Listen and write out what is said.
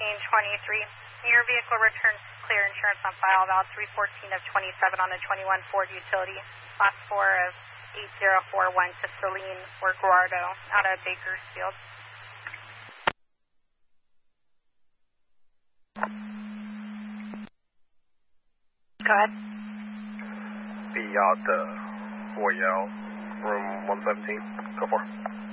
1323. Your vehicle returns clear insurance on file, valid 314 of 27 on a 21 Ford Utility, last 4 of 8041 to Celine or Guardo out of Bakersfield. Go ahead. Be out Royale, room 117. Go for it.